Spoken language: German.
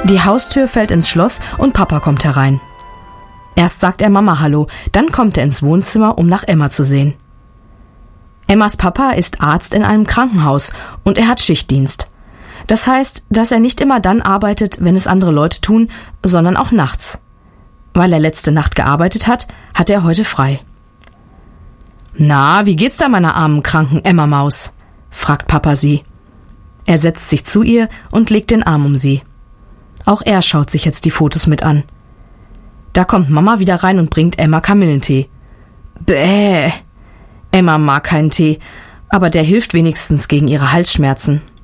Die Haustür fällt ins Schloss und Papa kommt herein. Erst sagt er Mama Hallo, dann kommt er ins Wohnzimmer, um nach Emma zu sehen. Emmas Papa ist Arzt in einem Krankenhaus und er hat Schichtdienst. Das heißt, dass er nicht immer dann arbeitet, wenn es andere Leute tun, sondern auch nachts. Weil er letzte Nacht gearbeitet hat, hat er heute frei. »Na, wie geht's da meiner armen, kranken Emma-Maus?« fragt Papa sie. Er setzt sich zu ihr und legt den Arm um sie. Auch er schaut sich jetzt die Fotos mit an. Da kommt Mama wieder rein und bringt Emma Kamillentee. Bäh! Emma mag keinen Tee, aber der hilft wenigstens gegen ihre Halsschmerzen.